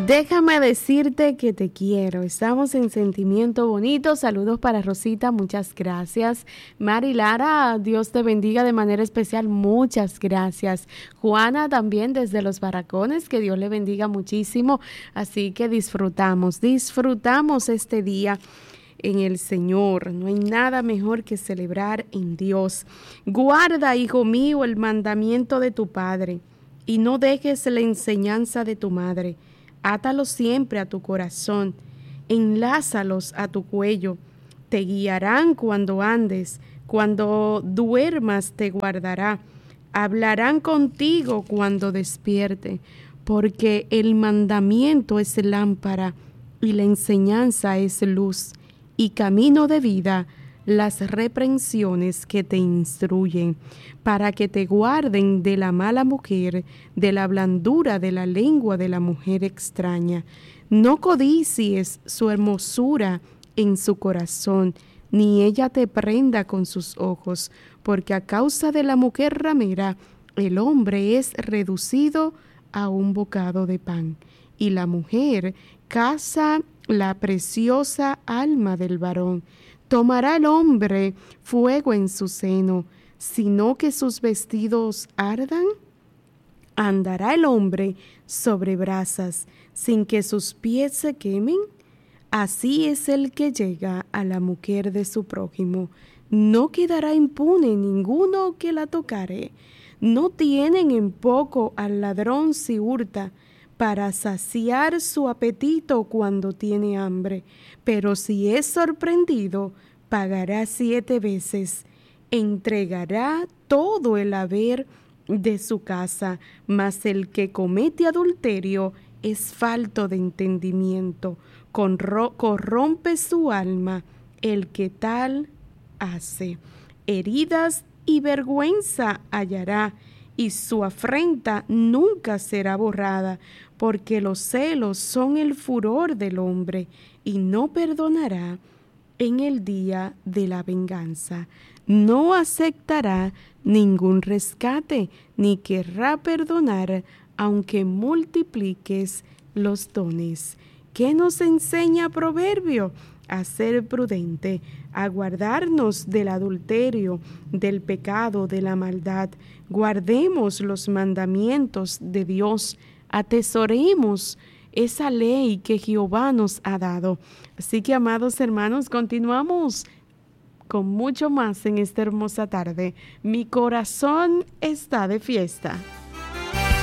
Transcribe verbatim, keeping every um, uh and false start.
Déjame decirte que te quiero. Estamos en Sentimiento Bonito. Saludos para Rosita, muchas gracias. Mari Lara, Dios te bendiga de manera especial, muchas gracias. Juana también desde Los Barracones, que Dios le bendiga muchísimo. Así que disfrutamos, disfrutamos este día en el Señor. No hay nada mejor que celebrar en Dios. Guarda, hijo mío, el mandamiento de tu Padre y no dejes la enseñanza de tu madre. Átalos siempre a tu corazón, enlázalos a tu cuello. Te guiarán cuando andes, cuando duermas te guardará. Hablarán contigo cuando despierte, porque el mandamiento es lámpara y la enseñanza es luz y camino de vida, las reprensiones que te instruyen, para que te guarden de la mala mujer, de la blandura de la lengua de la mujer extraña. No codicies su hermosura en su corazón, ni ella te prenda con sus ojos, porque a causa de la mujer ramera, el hombre es reducido a un bocado de pan, y la mujer caza la preciosa alma del varón. Tomará el hombre fuego en su seno, sino que sus vestidos ardan. ¿Andará el hombre sobre brasas sin que sus pies se quemen? Así es el que llega a la mujer de su prójimo. No quedará impune ninguno que la tocare. No tienen en poco al ladrón si hurta, para saciar su apetito cuando tiene hambre, pero si es sorprendido, pagará siete veces, entregará todo el haber de su casa, mas el que comete adulterio es falto de entendimiento, Conro- corrompe su alma el que tal hace. Heridas y vergüenza hallará, y su afrenta nunca será borrada, porque los celos son el furor del hombre, y no perdonará en el día de la venganza. No aceptará ningún rescate, ni querrá perdonar, aunque multipliques los dones. ¿Qué nos enseña Proverbio? A ser prudente, a guardarnos del adulterio, del pecado, de la maldad. Guardemos los mandamientos de Dios, atesoremos esa ley que Jehová nos ha dado. Así que, amados hermanos, continuamos con mucho más en esta hermosa tarde. Mi corazón está de fiesta.